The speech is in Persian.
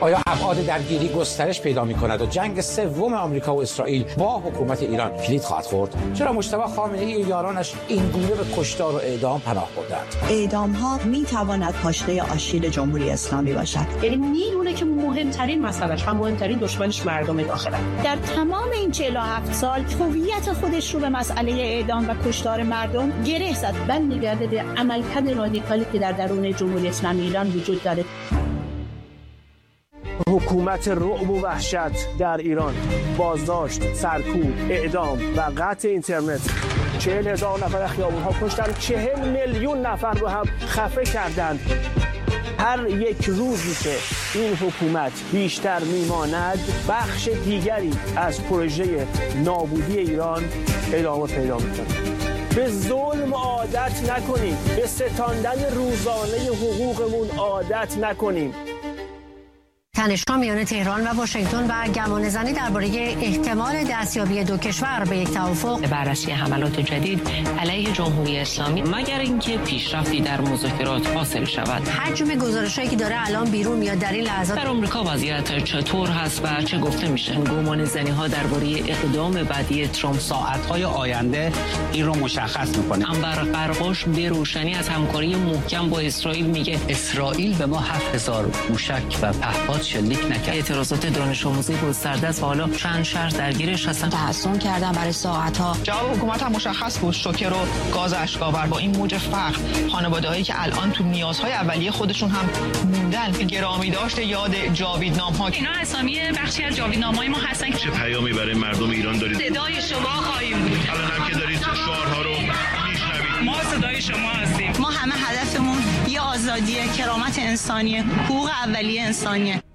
آیا ابعاد درگیری گسترش پیدا می‌کند و جنگ سوم آمریکا و اسرائیل با حکومت ایران کلید خواهد خورد؟ چرا مجتبی خامنه‌ای و یارانش این گونه به کشتار و اعدام پناه بردند؟ اعدام‌ها می‌تواند پاشنه آشیل جمهوری اسلامی باشد. یعنی میدونه که مهمترین مسئله‌اش و مهمترین دشمنش مردم داخله. در تمام این 47 سال هویت خودش رو به مسئله اعدام و کشتار مردم گره زد. برمیگرده به عملکرد رادیکالی که در درون جمهوری اسلامی ایران وجود داره. حکومت رعب و وحشت در ایران، بازداشت، سرکوب، اعدام و قطع اینترنت. 40,000 نفر خیابون‌ها کشتن، 40 میلیون نفر رو هم خفه کردند. هر یک روزی که این حکومت بیشتر میماند، بخش دیگری از پروژه نابودی ایران ادامه پیدا میکنه. به ظلم عادت نکنیم، به ستاندن روزانه حقوقمون عادت نکنیم. تنش‌ها میان تهران و واشنگتن و گمانه‌زنی درباره احتمال دستیابی دو کشور به یک توافق. بررسی حملات جدید علیه جمهوری اسلامی مگر اینکه پیشرفتی در مذاکرات حاصل شود. حجم گزارشایی که داره الان بیرون میاد در این لحظات در آمریکا وضعیت چطور هست و چه گفته میشه؟ گمانه‌زنی‌ها درباره اقدام بعدی ترامپ ساعت‌های آینده این رو مشخص می‌کنه. انبر قرقاش به روشنی از همکاری محکم با اسرائیل میگه اسرائیل به ما 7000 موشک و پهپاد شلیک نکرد. اعتراضات دانش آموزی گسترده است و حالا چند شهر درگیرش هستن. تحصن کردن برای ساعت‌ها. جواب حکومت هم مشخص بود، شوکه و گاز اشک‌آور. با این موج فقر، خانواده‌هایی که الان تو نیازهای اولیه خودشون هم موندن. گرامی داشت یاد جاویدنام‌ها. اینا اسامی بخشی از جاویدنامه‌های ما هستن. چه پیامی برای مردم ایران دارید؟ صدای شما خواهیم بود. الان هم که دارید شعارها رو میشنوید. ما صدای شما هستیم. ما همه هدفمون یه آزادی، کرامت انسانیه، حقوق اولیه انسانیه.